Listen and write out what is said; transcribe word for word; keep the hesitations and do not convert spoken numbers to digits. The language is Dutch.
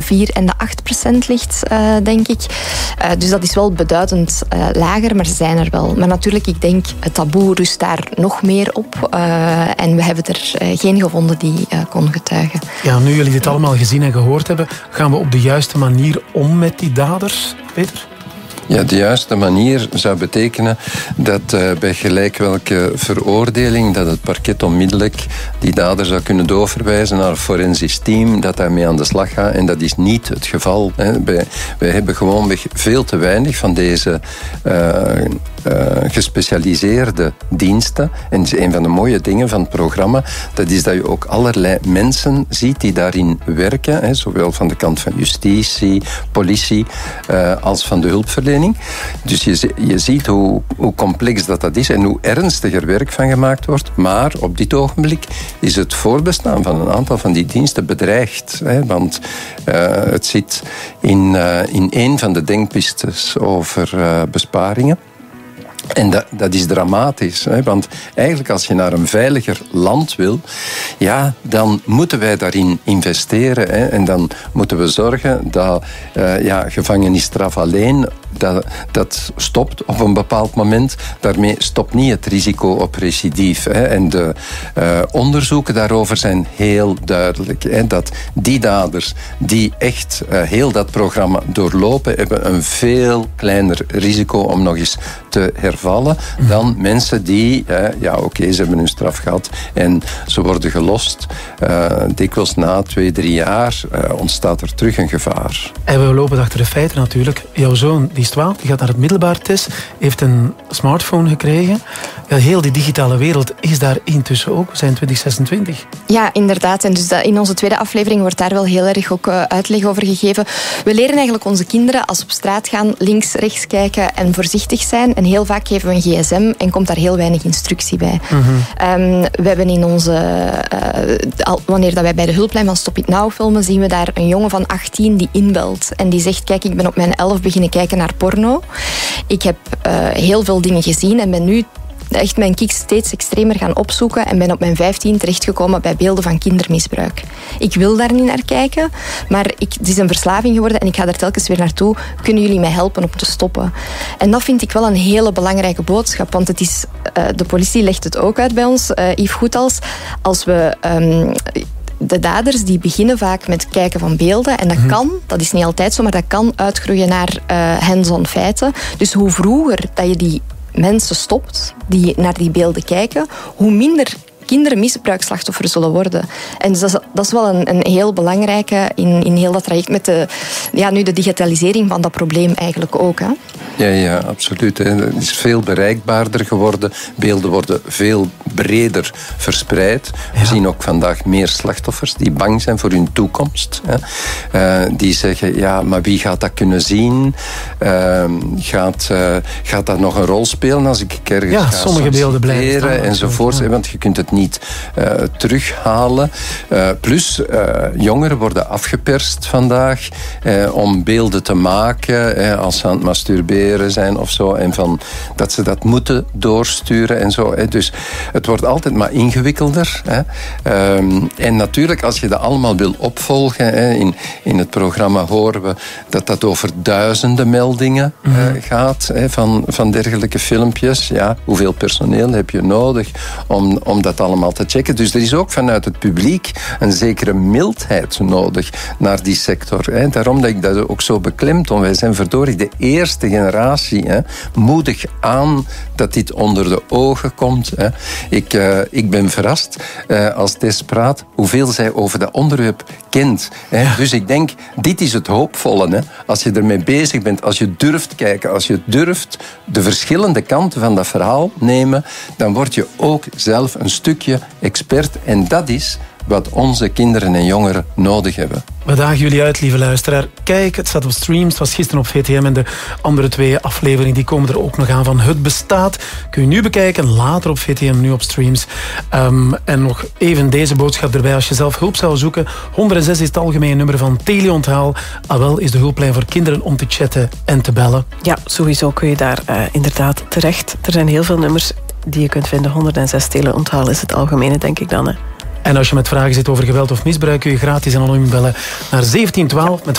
vier en de acht procent ligt, uh, denk ik. Uh, dus dat is wel beduidend uh, lager, maar ze zijn er wel. Maar natuurlijk, ik denk, het taboe rust daar nog meer op. Uh, en we hebben er uh, geen gevonden die uh, kon getuigen. Ja, nu jullie dit allemaal gezien en gehoord hebben, gaan we op de juiste manier om met die daders, Peter? Ja, de juiste manier zou betekenen dat uh, bij gelijk welke veroordeling dat het parket onmiddellijk die dader zou kunnen doorverwijzen naar een forensisch team dat daarmee aan de slag gaat. En dat is niet het geval. Hè. Wij, wij hebben gewoonweg veel te weinig van deze uh, uh, gespecialiseerde diensten. En een van de mooie dingen van het programma, dat is dat je ook allerlei mensen ziet die daarin werken. Hè, zowel van de kant van justitie, politie, uh, als van de hulpverlening. Dus je, je ziet hoe, hoe complex dat, dat is en hoe ernstiger werk van gemaakt wordt. Maar op dit ogenblik is het voorbestaan van een aantal van die diensten bedreigd. Hè, want uh, het zit in, uh, in een van de denkpistes over uh, besparingen. En dat, dat is dramatisch, hè? Want eigenlijk als je naar een veiliger land wil, ja, dan moeten wij daarin investeren. Hè? En dan moeten we zorgen dat uh, ja, gevangenisstraf alleen, dat, dat stopt op een bepaald moment. Daarmee stopt niet het risico op recidief. Hè? En de uh, onderzoeken daarover zijn heel duidelijk. Hè? Dat die daders die echt uh, heel dat programma doorlopen, hebben een veel kleiner risico om nog eens te hervallen dan mensen die, eh, ja oké, okay, ze hebben hun straf gehad en ze worden gelost. Uh, dikwijls na twee, drie jaar uh, ontstaat er terug een gevaar. En we lopen achter de feiten natuurlijk. Jouw zoon, die is twaalf, die gaat naar het middelbaar test, heeft een smartphone gekregen. Ja, heel die digitale wereld is daar intussen ook. We zijn twintig zesentwintig. Ja, inderdaad. En dus dat, in onze tweede aflevering wordt daar wel heel erg ook uh, uitleg over gegeven. We leren eigenlijk onze kinderen, als ze op straat gaan, links, rechts kijken en voorzichtig zijn. En heel vaak geven we een gsm en komt daar heel weinig instructie bij. Mm-hmm. Um, we hebben in onze... Uh, al, wanneer dat wij bij de hulplijn van Stop It Now filmen, zien we daar een jongen van achttien die inbelt. En die zegt, kijk, ik ben op mijn elf beginnen kijken naar porno. Ik heb uh, heel veel dingen gezien en ben nu echt mijn kick steeds extremer gaan opzoeken en ben op mijn vijftien terechtgekomen bij beelden van kindermisbruik. Ik wil daar niet naar kijken, maar ik, het is een verslaving geworden en ik ga daar telkens weer naartoe. Kunnen jullie mij helpen om te stoppen? En dat vind ik wel een hele belangrijke boodschap, want het is, uh, de politie legt het ook uit bij ons, uh, Yves Goethals. Als we... Um, De daders die beginnen vaak met kijken van beelden. En dat mm-hmm. kan, dat is niet altijd zo, maar dat kan uitgroeien naar uh, hands-on feiten. Dus hoe vroeger dat je die mensen stopt, die naar die beelden kijken, hoe minder kinderen misbruikslachtoffers zullen worden. En dus dat, is, dat is wel een, een heel belangrijke in, in heel dat traject met de, ja, nu de digitalisering van dat probleem eigenlijk ook. Hè? Ja, ja, absoluut. Het is veel bereikbaarder geworden. Beelden worden veel breder verspreid. Ja. We zien ook vandaag meer slachtoffers die bang zijn voor hun toekomst. Hè. Uh, die zeggen, ja, maar wie gaat dat kunnen zien? Uh, gaat, uh, gaat dat nog een rol spelen als ik ergens ja, ga sommige beelden blijven enzovoort. Ja. Want je kunt het niet uh, terughalen. Uh, plus, uh, jongeren worden afgeperst vandaag uh, om beelden te maken uh, als ze aan het masturberen zijn of zo. En van, dat ze dat moeten doorsturen en zo. Hè. Dus het wordt altijd maar ingewikkelder. Hè. Um, en natuurlijk, als je dat allemaal wil opvolgen, hè, in, in het programma horen we dat dat over duizenden meldingen uh, mm-hmm. gaat hè, van, van dergelijke filmpjes. Ja, hoeveel personeel heb je nodig om, om dat allemaal te checken? Dus er is ook vanuit het publiek een zekere mildheid nodig naar die sector. Hè. Daarom dat ik dat ook zo beklemtoon. Wij zijn verdorie de eerste generatie. Hè. Moedig aan dat dit onder de ogen komt. Hè. Ik, uh, ik ben verrast uh, als Tess praat hoeveel zij over dat onderwerp kent. Hè. Ja. Dus ik denk, dit is het hoopvolle. Hè. Als je ermee bezig bent, als je durft kijken, als je durft de verschillende kanten van dat verhaal nemen, dan word je ook zelf een stukje expert. En dat is wat onze kinderen en jongeren nodig hebben. We dagen jullie uit, lieve luisteraar. Kijk, het staat op streams. Het was gisteren op V T M en de andere twee afleveringen die komen er ook nog aan van Het Bestaat. Kun je nu bekijken, later op V T M, nu op streams. Um, en nog even deze boodschap erbij. Als je zelf hulp zou zoeken, honderdzes is het algemene nummer van Teleonthaal. A W E L is de hulplijn voor kinderen om te chatten en te bellen. Ja, sowieso kun je daar uh, inderdaad terecht. Er zijn heel veel nummers die je kunt vinden. honderdzes Teleonthaal is het algemene, denk ik dan. Hè. En als je met vragen zit over geweld of misbruik, kun je gratis en anoniem bellen naar zeventien twaalf met